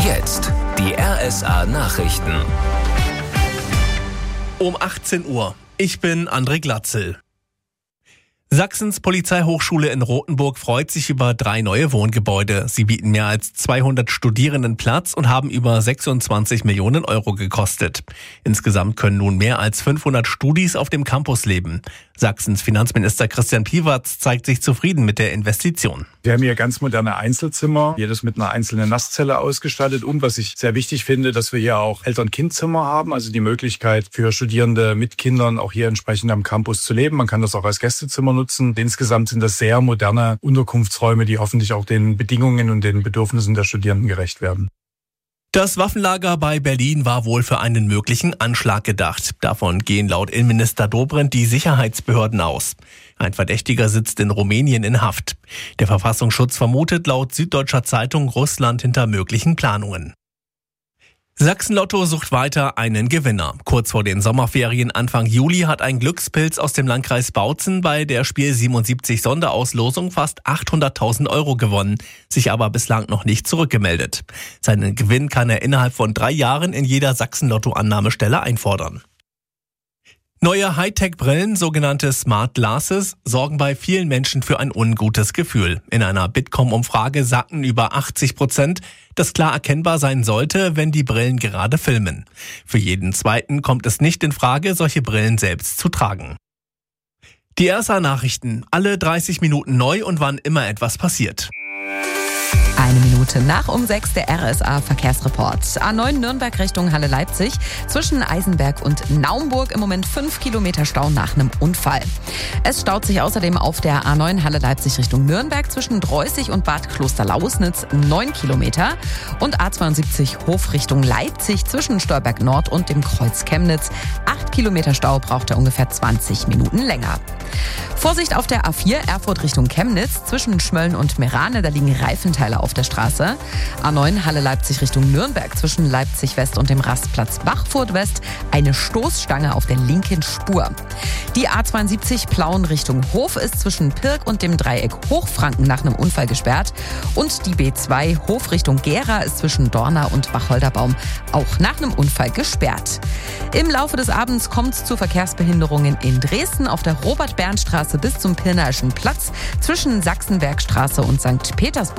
jetzt die RSA Nachrichten. Um 18 Uhr. Ich bin André Glatzel. Sachsens Polizeihochschule in Rothenburg freut sich über 3 neue Wohngebäude. Sie bieten mehr als 200 Studierenden Platz und haben über 26 Millionen Euro gekostet. Insgesamt können nun mehr als 500 Studis auf dem Campus leben. Sachsens Finanzminister Christian Piwatz zeigt sich zufrieden mit der Investition. Wir haben hier ganz moderne Einzelzimmer, jedes mit einer einzelnen Nasszelle ausgestattet. Und was ich sehr wichtig finde, dass wir hier auch Eltern-Kind-Zimmer haben, also die Möglichkeit für Studierende mit Kindern auch hier entsprechend am Campus zu leben. Man kann das auch als Gästezimmer nutzen. Insgesamt sind das sehr moderne Unterkunftsräume, die hoffentlich auch den Bedingungen und den Bedürfnissen der Studierenden gerecht werden. Das Waffenlager bei Berlin war wohl für einen möglichen Anschlag gedacht. Davon gehen laut Innenminister Dobrindt die Sicherheitsbehörden aus. Ein Verdächtiger sitzt in Rumänien in Haft. Der Verfassungsschutz vermutet laut Süddeutscher Zeitung Russland hinter möglichen Planungen. Sachsen-Lotto sucht weiter einen Gewinner. Kurz vor den Sommerferien Anfang Juli hat ein Glückspilz aus dem Landkreis Bautzen bei der Spiel 77 Sonderauslosung fast 800.000 Euro gewonnen, sich aber bislang noch nicht zurückgemeldet. Seinen Gewinn kann er innerhalb von 3 Jahren in jeder Sachsen-Lotto-Annahmestelle einfordern. Neue Hightech-Brillen, sogenannte Smart Glasses, sorgen bei vielen Menschen für ein ungutes Gefühl. In einer Bitkom-Umfrage sagten über 80%, dass klar erkennbar sein sollte, wenn die Brillen gerade filmen. Für jeden Zweiten kommt es nicht in Frage, solche Brillen selbst zu tragen. Die RSA Nachrichten, alle 30 Minuten neu und wann immer etwas passiert. 1 Minute nach um 6 der RSA Verkehrsreport. A9 Nürnberg Richtung Halle Leipzig. Zwischen Eisenberg und Naumburg im Moment 5 Kilometer Stau nach einem Unfall. Es staut sich außerdem auf der A9 Halle Leipzig Richtung Nürnberg zwischen Dreußig und Bad Klosterlausnitz 9 Kilometer. Und A72 Hof Richtung Leipzig zwischen Stolberg Nord und dem Kreuz Chemnitz. 8 Kilometer Stau braucht er ungefähr 20 Minuten länger. Vorsicht auf der A4 Erfurt Richtung Chemnitz. Zwischen Schmölln und Merane, da liegen Reifenteile auf der Straße. A9 Halle Leipzig Richtung Nürnberg. Zwischen Leipzig West und dem Rastplatz Bachfurt West eine Stoßstange auf der linken Spur. Die A72 Plauen Richtung Hof ist zwischen Pirk und dem Dreieck Hochfranken nach einem Unfall gesperrt. Und die B2 Hof Richtung Gera ist zwischen Dorna und Wacholderbaum auch nach einem Unfall gesperrt. Im Laufe des Abends kommt es zu Verkehrsbehinderungen in Dresden auf der Robert-Berndt-Straße bis zum Pirnaischen Platz zwischen Sachsenbergstraße und St. Petersburg.